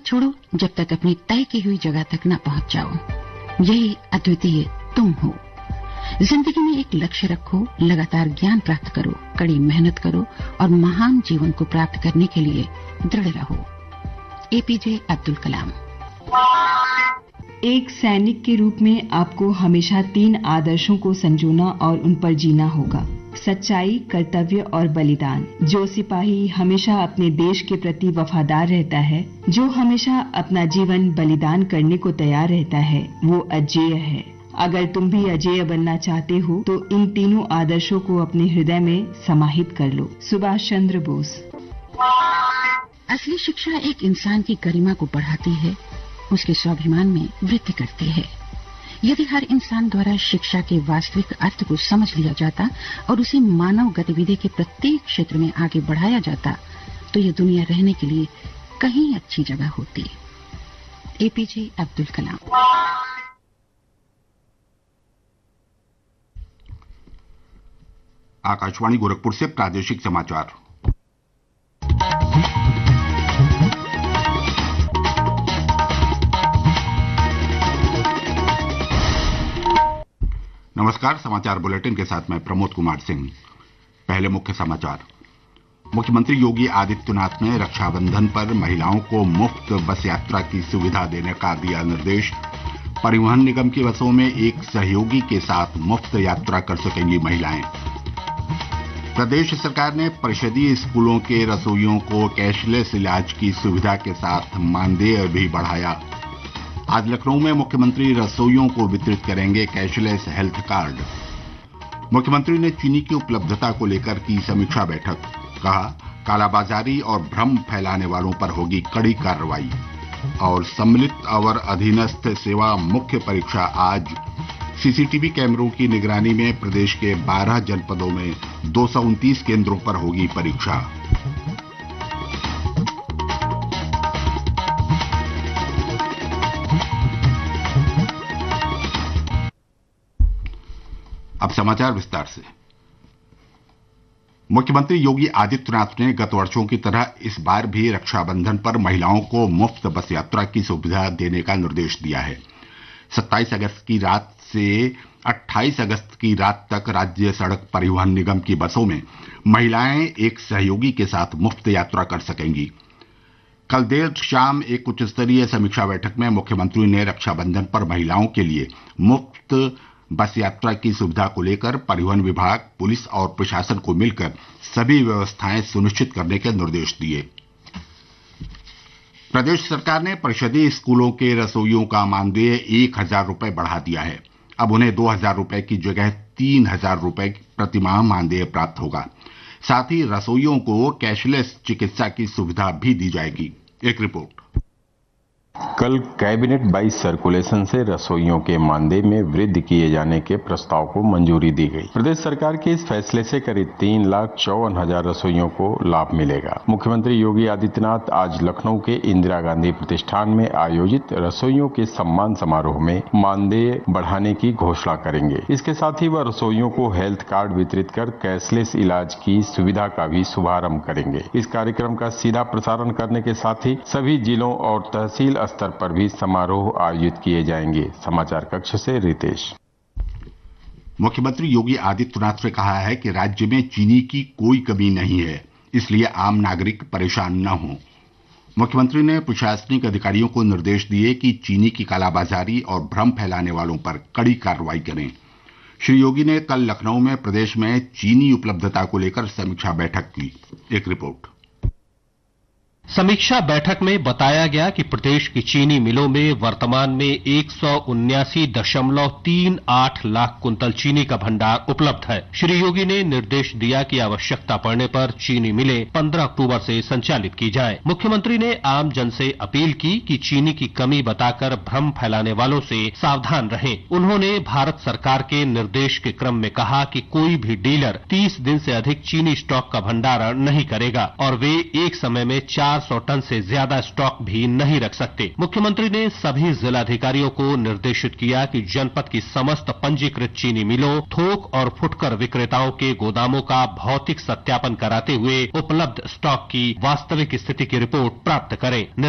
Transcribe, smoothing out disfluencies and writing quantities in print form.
मत छोड़ो जब तक अपनी तय की हुई जगह तक न पहुंच जाओ। यही अद्वितीय तुम हो। जिंदगी में एक लक्ष्य रखो, लगातार ज्ञान प्राप्त करो, कड़ी मेहनत करो और महान जीवन को प्राप्त करने के लिए दृढ़ रहो। एपीजे अब्दुल कलाम। एक सैनिक के रूप में आपको हमेशा 3 आदर्शों को संजोना और उन पर जीना होगा: सच्चाई, कर्तव्य और बलिदान। जो सिपाही हमेशा अपने देश के प्रति वफादार रहता है, जो हमेशा अपना जीवन बलिदान करने को तैयार रहता है, वो अजेय है। अगर तुम भी अजेय बनना चाहते हो तो इन तीनों आदर्शों को अपने हृदय में समाहित कर लो। सुभाष चंद्र बोस। असली शिक्षा एक इंसान की गरिमा को बढ़ाती है, उसके स्वाभिमान में वृद्धि करती है। यदि हर इंसान द्वारा शिक्षा के वास्तविक अर्थ को समझ लिया जाता और उसे मानव गतिविधि के प्रत्येक क्षेत्र में आगे बढ़ाया जाता तो यह दुनिया रहने के लिए कहीं अच्छी जगह होती। एपीजे अब्दुल कलाम। आकाशवाणी गोरखपुर से प्रादेशिक समाचार। नमस्कार, समाचार बुलेटिन के साथ मैं प्रमोद कुमार सिंह। पहले मुख्य समाचार। मुख्यमंत्री योगी आदित्यनाथ ने रक्षाबंधन पर महिलाओं को मुफ्त बस यात्रा की सुविधा देने का दिया निर्देश। परिवहन निगम की बसों में एक सहयोगी के साथ मुफ्त यात्रा कर सकेंगी महिलाएं। प्रदेश सरकार ने परिषदीय स्कूलों के रसोइयों को कैशलेस इलाज की सुविधा के साथ मानदेय भी बढ़ाया। आज लखनऊ में मुख्यमंत्री रसोइयों को वितरित करेंगे कैशलेस हेल्थ कार्ड। मुख्यमंत्री ने चीनी की उपलब्धता को लेकर की समीक्षा बैठक। कहा, कालाबाजारी और भ्रम फैलाने वालों पर होगी कड़ी कार्रवाई। और सम्मिलित अवर अधीनस्थ सेवा मुख्य परीक्षा आज। सीसीटीवी कैमरों की निगरानी में प्रदेश के 12 जनपदों में 229 केंद्रों पर होगी परीक्षा। अब समाचार विस्तार से। मुख्यमंत्री योगी आदित्यनाथ ने गत वर्षों की तरह इस बार भी रक्षाबंधन पर महिलाओं को मुफ्त बस यात्रा की सुविधा देने का निर्देश दिया है। 27 अगस्त की रात से 28 अगस्त की रात तक राज्य सड़क परिवहन निगम की बसों में महिलाएं एक सहयोगी के साथ मुफ्त यात्रा कर सकेंगी। कल देर शाम एक उच्च स्तरीय समीक्षा बैठक में मुख्यमंत्री ने रक्षाबंधन पर महिलाओं के लिए मुफ्त बस यात्रा की सुविधा को लेकर परिवहन विभाग, पुलिस और प्रशासन को मिलकर सभी व्यवस्थाएं सुनिश्चित करने के निर्देश दिए। प्रदेश सरकार ने परिषदीय स्कूलों के रसोइयों का मानदेय 1,000 रुपये बढ़ा दिया है। अब उन्हें 2,000 रुपये की जगह 3,000 रुपये प्रतिमाह मानदेय प्राप्त होगा। साथ ही रसोइयों को कैशलेस चिकित्सा की सुविधा भी दी जाएगी। एक रिपोर्ट। कल कैबिनेट बाई सर्कुलेशन से रसोइयों के मानदेय में वृद्धि किए जाने के प्रस्ताव को मंजूरी दी गई। प्रदेश सरकार के इस फैसले से करीब 3,54,000 रसोइयों को लाभ मिलेगा। मुख्यमंत्री योगी आदित्यनाथ आज लखनऊ के इंदिरा गांधी प्रतिष्ठान में आयोजित रसोइयों के सम्मान समारोह में मानदेय बढ़ाने की घोषणा करेंगे। इसके साथ ही वह रसोइयों को हेल्थ कार्ड वितरित कर कैशलेस इलाज की सुविधा का भी शुभारंभ करेंगे। इस कार्यक्रम का सीधा प्रसारण करने के साथ ही सभी जिलों और तहसील स्तर पर भी समारोह आयोजित किए जाएंगे। समाचार कक्ष से रितेश। मुख्यमंत्री योगी आदित्यनाथ ने कहा है कि राज्य में चीनी की कोई कमी नहीं है, इसलिए आम नागरिक परेशान न हो। मुख्यमंत्री ने प्रशासनिक अधिकारियों को निर्देश दिए कि चीनी की कालाबाजारी और भ्रम फैलाने वालों पर कड़ी कार्रवाई करें। श्री योगी ने कल लखनऊ में प्रदेश में चीनी उपलब्धता को लेकर समीक्षा बैठक की। एक रिपोर्ट। समीक्षा बैठक में बताया गया कि प्रदेश की चीनी मिलों में वर्तमान में 179.38 लाख कुंतल चीनी का भंडार उपलब्ध है। श्री योगी ने निर्देश दिया कि आवश्यकता पड़ने पर चीनी मिलें 15 अक्टूबर से संचालित की जाए। मुख्यमंत्री ने आम जन से अपील की कि चीनी की कमी बताकर भ्रम फैलाने वालों से सावधान रहें। उन्होंने भारत सरकार के निर्देश के क्रम में कहा कि कोई भी डीलर 30 दिन से अधिक चीनी स्टॉक का भंडारण नहीं करेगा और वे एक समय में 400 टन से ज्यादा स्टॉक भी नहीं रख सकते। मुख्यमंत्री ने सभी जिलाधिकारियों को निर्देशित किया कि जनपद की समस्त पंजीकृत चीनी मिलों, थोक और फुटकर विक्रेताओं के गोदामों का भौतिक सत्यापन कराते हुए उपलब्ध स्टॉक की वास्तविक स्थिति की रिपोर्ट प्राप्त करें।